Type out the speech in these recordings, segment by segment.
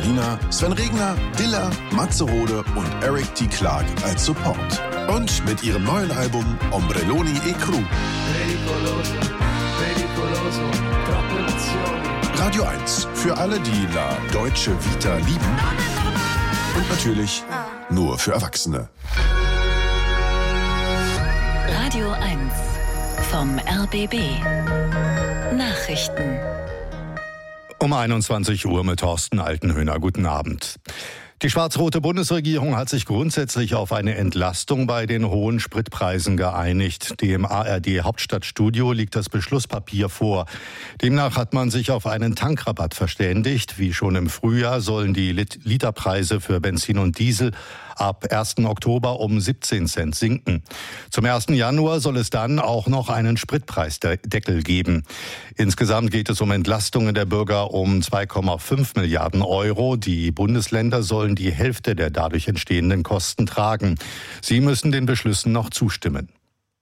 Berliner, Sven Regner, Dilla, Matze Rode und Eric D. Clark als Support. Und mit ihrem neuen Album Ombrelloni e Cru. Radio 1 für alle, die La Deutsche Vita lieben. Und natürlich nur für Erwachsene. Radio 1 vom RBB. Nachrichten. Um 21 Uhr mit Thorsten Altenhöhner. Guten Abend. Die schwarz-rote Bundesregierung hat sich grundsätzlich auf eine Entlastung bei den hohen Spritpreisen geeinigt. Dem ARD-Hauptstadtstudio liegt das Beschlusspapier vor. Demnach hat man sich auf einen Tankrabatt verständigt. Wie schon im Frühjahr sollen die Literpreise für Benzin und Diesel ab 1. Oktober um 17 Cent sinken. Zum 1. Januar soll es dann auch noch einen Spritpreisdeckel geben. Insgesamt geht es um Entlastungen der Bürger um 2,5 Milliarden Euro. Die Bundesländer sollen die Hälfte der dadurch entstehenden Kosten tragen. Sie müssen den Beschlüssen noch zustimmen.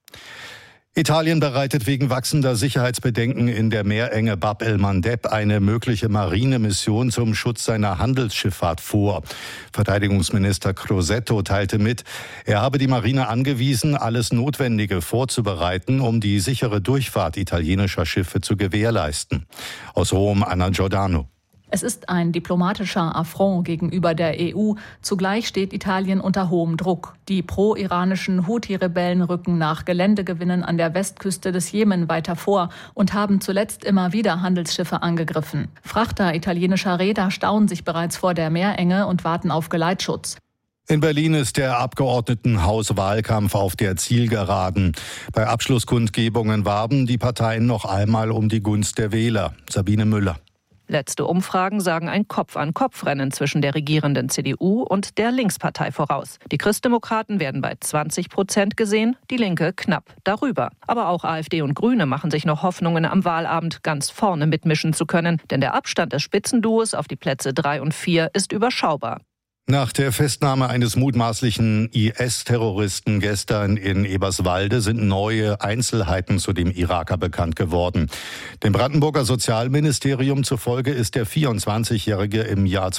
Italien bereitet wegen wachsender Sicherheitsbedenken in der Meerenge Bab el-Mandeb eine mögliche Marinemission zum Schutz seiner Handelsschifffahrt vor. Verteidigungsminister Crosetto teilte mit, er habe die Marine angewiesen, alles Notwendige vorzubereiten, um die sichere Durchfahrt italienischer Schiffe zu gewährleisten. Aus Rom, Anna Giordano. Es ist ein diplomatischer Affront gegenüber der EU. Zugleich steht Italien unter hohem Druck. Die pro-iranischen Houthi-Rebellen rücken nach Geländegewinnen an der Westküste des Jemen weiter vor und haben zuletzt immer wieder Handelsschiffe angegriffen. Frachter italienischer Reeder stauen sich bereits vor der Meerenge und warten auf Geleitschutz. In Berlin ist der Abgeordnetenhauswahlkampf auf der Zielgeraden. Bei Abschlusskundgebungen warben die Parteien noch einmal um die Gunst der Wähler. Sabine Müller. Letzte Umfragen sagen ein Kopf-an-Kopf-Rennen zwischen der regierenden CDU und der Linkspartei voraus. Die Christdemokraten werden bei 20% gesehen, die Linke knapp darüber. Aber auch AfD und Grüne machen sich noch Hoffnungen, am Wahlabend ganz vorne mitmischen zu können. Denn der Abstand des Spitzenduos auf die Plätze 3 und 4 ist überschaubar. Nach der Festnahme eines mutmaßlichen IS-Terroristen gestern in Eberswalde sind neue Einzelheiten zu dem Iraker bekannt geworden. Dem Brandenburger Sozialministerium zufolge ist der 24-Jährige im Jahr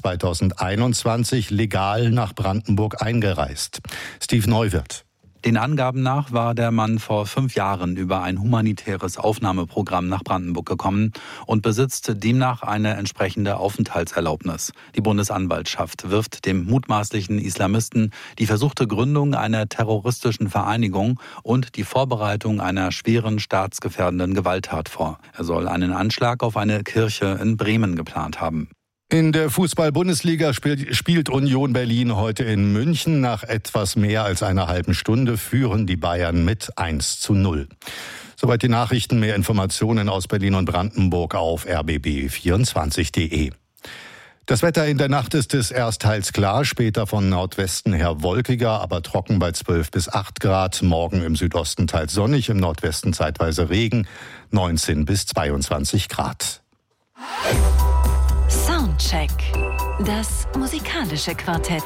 2021 legal nach Brandenburg eingereist. Steve Neuwirth. Den Angaben nach war der Mann vor 5 Jahren über ein humanitäres Aufnahmeprogramm nach Brandenburg gekommen und besitzt demnach eine entsprechende Aufenthaltserlaubnis. Die Bundesanwaltschaft wirft dem mutmaßlichen Islamisten die versuchte Gründung einer terroristischen Vereinigung und die Vorbereitung einer schweren staatsgefährdenden Gewalttat vor. Er soll einen Anschlag auf eine Kirche in Bremen geplant haben. In der Fußball-Bundesliga spielt Union Berlin heute in München. Nach etwas mehr als einer halben Stunde führen die Bayern mit 1:0. Soweit die Nachrichten. Mehr Informationen aus Berlin und Brandenburg auf rbb24.de. Das Wetter in der Nacht ist es erst teils klar, später von Nordwesten her wolkiger, aber trocken bei 12 bis 8 Grad. Morgen im Südosten teils sonnig, im Nordwesten zeitweise Regen, 19 bis 22 Grad. Soundcheck. Das musikalische Quartett.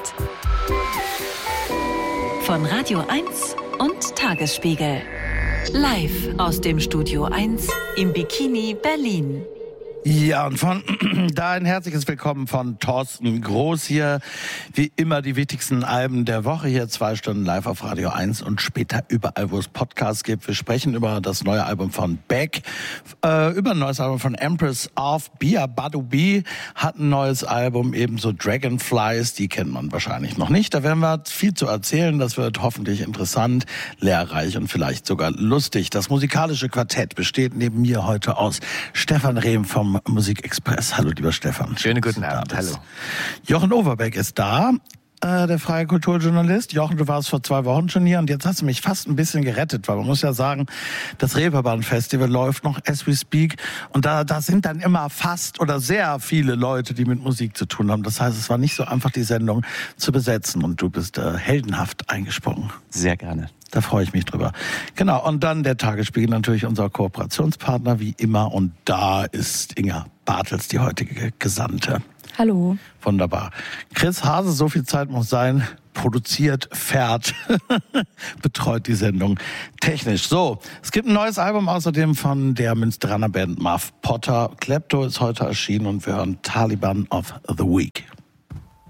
Von Radio 1 und Tagesspiegel. Live aus dem Studio 1 im Bikini Berlin. Ja, und von da ein herzliches Willkommen von Thorsten Groß hier. Wie immer die wichtigsten Alben der Woche hier, 2 Stunden live auf Radio 1 und später überall, wo es Podcasts gibt. Wir sprechen über das neue Album von Beck, über ein neues Album von Empress of Bia Badubi hat ein neues Album, ebenso Dragonflies, die kennt man wahrscheinlich noch nicht. Da werden wir viel zu erzählen, das wird hoffentlich interessant, lehrreich und vielleicht sogar lustig. Das musikalische Quartett besteht neben mir heute aus Stefan Rehm vom Musikexpress. Hallo, lieber Stefan. Schönen guten Abend. Hallo. Jochen Overbeck ist da, der freie Kulturjournalist. Jochen, du warst vor 2 Wochen schon hier und jetzt hast du mich fast ein bisschen gerettet, weil man muss ja sagen, das Reeperbahn-Festival läuft noch as we speak und da sind dann immer fast oder sehr viele Leute, die mit Musik zu tun haben. Das heißt, es war nicht so einfach, die Sendung zu besetzen und du bist heldenhaft eingesprungen. Sehr gerne. Da freue ich mich drüber. Genau, und dann der Tagesspiegel, natürlich unser Kooperationspartner wie immer. Und da ist Inga Bartels, die heutige Gesandte. Hallo. Wunderbar. Chris Hase, so viel Zeit muss sein, produziert, fährt, betreut die Sendung technisch. So, es gibt ein neues Album außerdem von der Münsteraner Band Muff Potter. Klepto ist heute erschienen und wir hören Taliban of the Week.